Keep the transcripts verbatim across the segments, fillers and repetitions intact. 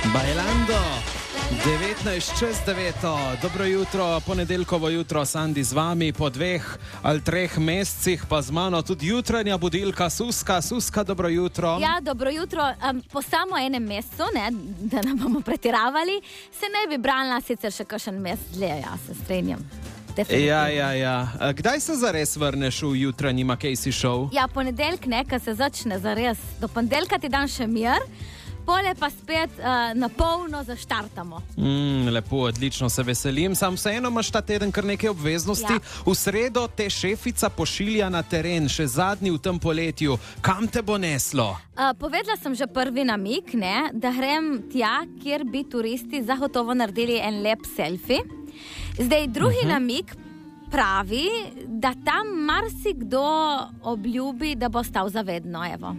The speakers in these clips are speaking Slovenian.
Bailando, devetnajst čez deveto, dobro jutro, ponedeljkovo jutro, Sandi z vami po dveh ali treh mesecih, pa z mano tudi jutranja budilka Suska. Suska, dobro jutro. Ja, dobro jutro. Um, po samo enem mesecu, ne, da ne bomo pretiravali, se ne bi branila sicer še kakšen mesec dlje, ja, se strenjam. Ja, ja, ja. Kdaj se zares vrneš v jutranji Makejsi show? Ja, ponedeljk nekaj se začne zares. Do ponedeljka ti dan še mir, pole pa spet uh, na polno zaštartamo. Mm, lepo, odlično, se veselim. Sam vseeno imaš ta teden kar nekaj obveznosti. Ja. V sredo te šefica pošilja na teren, še zadnji v tem poletju. Kam te bo neslo? Uh, povedala sem že prvi namik, ne, da grem tja, kjer bi turisti zagotovo naredili en lep selfie. Zdaj, drugi uh-huh. namik pravi, da tam marsikdo obljubi, da bo ostal zavedno, evo.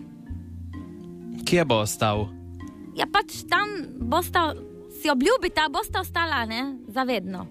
Kje bo ostal? Ja, pač tam bo ostal, si obljubita, bo sta ostala, ne, zavedno.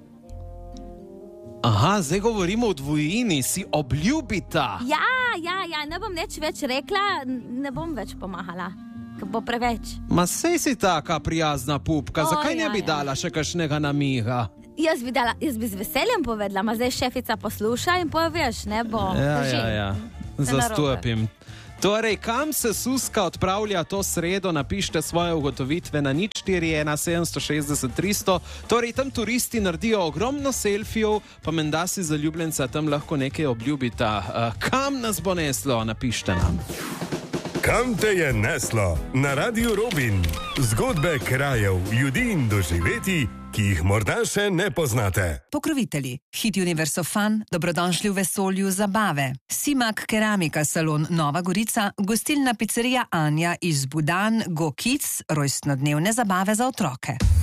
Aha, zdaj govorimo o dvojini, si obljubita. Ja, ja, ja, ne bom nič več rekla, ne bom več pomahala, ker bo preveč. Ma sej si taka prijazna pupka, O, zakaj ja, ne bi ja. dala še kakšnega namiga? Jaz bi, dala, jaz bi z veseljem povedala, ma zdaj šefica posluša in poveš, ne bo. Ja, drži. ja, ja, Se zastopim. Torej, kam se Suska odpravlja to sredo, napište svoje ugotovitve na nič štiri ena sedem šest šest tri sto. Torej, tam turisti naredijo ogromno selfijev, pa menda si zaljubljenca tam lahko nekaj obljubita. Uh, kam nas bo neslo, napište nam. Kam te je neslo? Na Radiu Robin. Zgodbe krajev, ljudi in doživetij, ki jih morda še ne poznate. Pokrovitelji. Hit Universo Fun, dobrodošli v vesolju zabave. Simak Keramika salon Nova Gorica, gostilna pizzerija Anja iz Budan, Go Kids, rojstnodnevne zabave za otroke.